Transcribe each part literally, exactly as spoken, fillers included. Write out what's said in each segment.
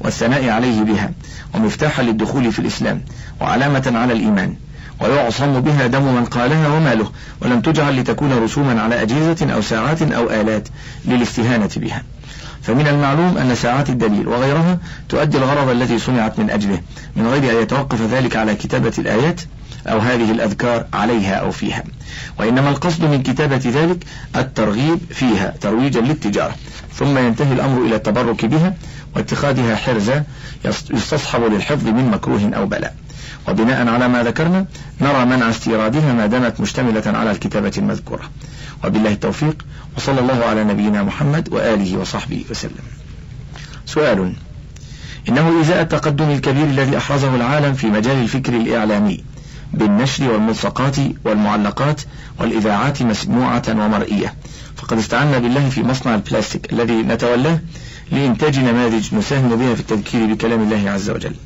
والثناء عليه بها، ومفتاحا للدخول في الإسلام، وعلامة على الإيمان، ويعصم بها دم من قالها وماله، ولم تجعل لتكون رسوما على أجهزة أو ساعات أو آلات للاستهانة بها. فمن المعلوم أن ساعات الدليل وغيرها تؤدي الغرض الذي صنعت من أجله، من غير أن يتوقف ذلك على كتابة الآيات أو هذه الأذكار عليها أو فيها، وإنما القصد من كتابة ذلك الترغيب فيها ترويجا للتجارة، ثم ينتهي الأمر إلى التبرك بها واتخاذها حرزا يستصحب للحفظ من مكروه أو بلاء. وبناء على ما ذكرنا نرى منع استيرادها ما دامت مشتملة على الكتابة المذكورة. وبالله التوفيق، وصلى الله على نبينا محمد وآله وصحبه وسلم. سؤال: إنه إزاء التقدم الكبير الذي أحرزه العالم في مجال الفكر الإعلامي بالنشر والملصقات والمعلقات والإذاعات مسموعة ومرئية، فقد استعنا بالله في مصنع البلاستيك الذي نتولاه لإنتاج نماذج نساهم بها في التذكير بكلام الله عز وجل،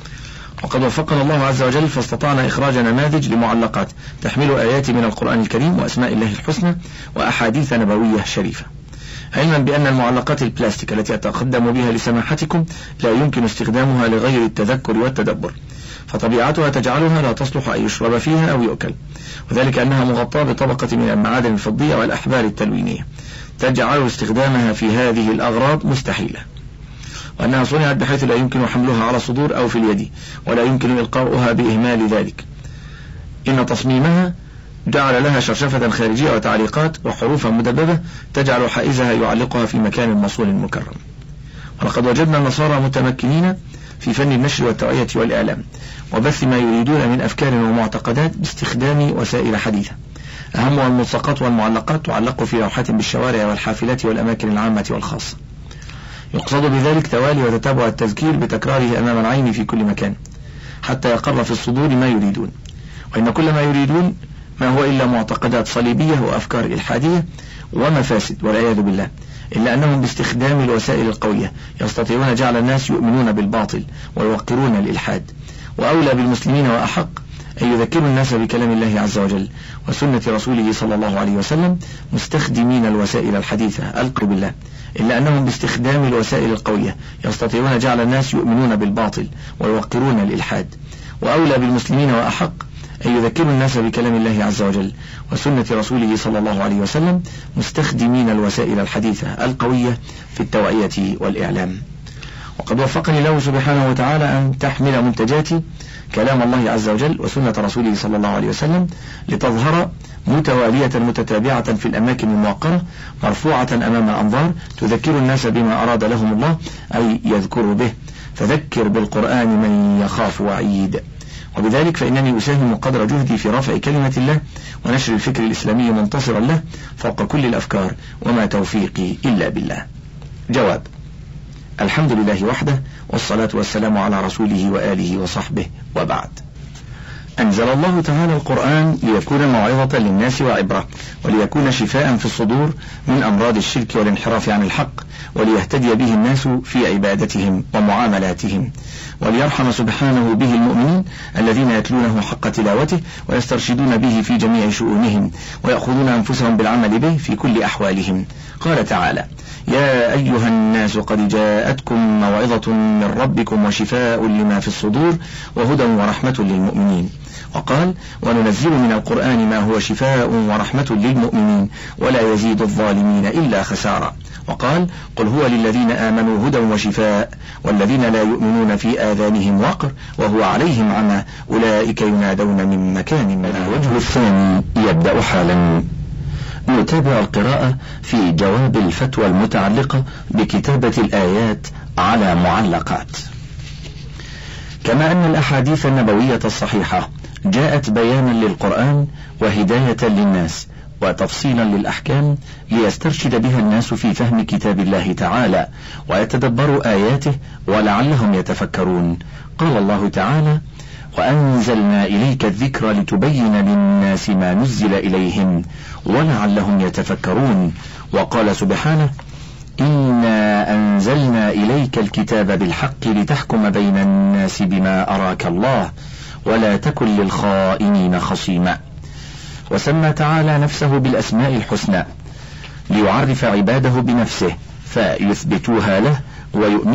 وقد وفقنا الله عز وجل فاستطعنا إخراج نماذج لمعلقات تحمل آيات من القرآن الكريم وأسماء الله الحسنى وأحاديث نبوية شريفة، علما بأن المعلقات البلاستيك التي أتقدم بها لسماحتكم لا يمكن استخدامها لغير التذكر والتدبر، فطبيعتها تجعلها لا تصلح أن يشرب فيها أو يؤكل، وذلك أنها مغطاة بطبقة من المعادن الفضية والأحبار التلوينية تجعل استخدامها في هذه الأغراض مستحيلة، وأنها صنعت بحيث لا يمكن حملها على الصدور أو في اليد، ولا يمكن إلقاؤها بإهمال ذلك. إن تصميمها جعل لها شرشفة خارجية وتعليقات وحروفا مدببة تجعل حائزها يعلقها في مكان مصون مكرم. ولقد وجدنا النصارى متمكنين في فن النشر والتوعية والإعلام وبث ما يريدون من أفكار ومعتقدات باستخدام وسائل حديثة، أهمها الملصقات والمعلقات تعلق في لوحات بالشوارع والحافلات والأماكن العامة والخاصة. يقصد بذلك توالي وتتابع التذكير بتكراره أمام العين في كل مكان حتى يقر في الصدور ما يريدون، وإن كل ما يريدون ما هو إلا معتقدات صليبية وأفكار إلحادية ومفاسد والعياذ بالله، إلا أنهم باستخدام الوسائل القوية يستطيعون جعل الناس يؤمنون بالباطل ويوقرون الإلحاد. وأولى بالمسلمين وأحق أن يذكروا الناس بكلام الله عز وجل وسنة رسوله صلى الله عليه وسلم مستخدمين الوسائل الحديثة ألقوا بالله، إلا أنهم باستخدام الوسائل القوية يستطيعون جعل الناس يؤمنون بالباطل ويوقرون الإلحاد. وأولى بالمسلمين وأحق أن يذكروا الناس بكلام الله عز وجل وسنة رسوله صلى الله عليه وسلم مستخدمين الوسائل الحديثة القوية في التوعية والإعلام. وقد وفقني الله سبحانه وتعالى أن تحمل منتجاتي كلام الله عز وجل وسنة رسوله صلى الله عليه وسلم لتظهر متوالية متتابعة في الأماكن الموقرة مرفوعة أمام الأنظار تذكر الناس بما أراد لهم الله أي يذكروا به، فذكر بالقرآن من يخاف وعيد. وبذلك فإنني أساهم قدر جهدي في رفع كلمة الله ونشر الفكر الإسلامي منتصرا له فوق كل الأفكار، وما توفيقي إلا بالله. جواب: الحمد لله وحده، والصلاة والسلام على رسوله وآله وصحبه، وبعد. أنزل الله تعالى القرآن ليكون موعظة للناس وعبرة، وليكون شفاء في الصدور من أمراض الشرك والانحراف عن الحق، وليهتدي به الناس في عبادتهم ومعاملاتهم، وليرحم سبحانه به المؤمنين الذين يتلونه حق تلاوته ويسترشدون به في جميع شؤونهم ويأخذون أنفسهم بالعمل به في كل أحوالهم. قال تعالى: يا أيها الناس قد جاءتكم موعظة من ربكم وشفاء لما في الصدور وهدى ورحمة للمؤمنين. وقال: وننزل من القرآن ما هو شفاء ورحمة للمؤمنين ولا يزيد الظالمين إلا خسارا. وقال: قل هو للذين آمنوا هدى وشفاء والذين لا يؤمنون في آذانهم وقر وهو عليهم عمى أولئك ينادون من مكان بعيد. الوجه الثاني يبدأ حالا. نتابع القراءة في جواب الفتوى المتعلقة بكتابة الآيات على معلقات. كما أن الأحاديث النبوية الصحيحة جاءت بيانا للقرآن وهداية للناس وتفصيلا للأحكام ليسترشد بها الناس في فهم كتاب الله تعالى ويتدبروا آياته ولعلهم يتفكرون. قال الله تعالى: وأنزلنا إليك الذكر لتبين للناس ما نزل إليهم ولعلهم يتفكرون. وقال سبحانه: إنا أنزلنا إليك الكتاب بالحق لتحكم بين الناس بما أراك الله ولا تكن للخائنين خصيما. وسمى تعالى نفسه بالأسماء الحسنى ليعرف عباده بنفسه فيثبتوها له ويؤمنون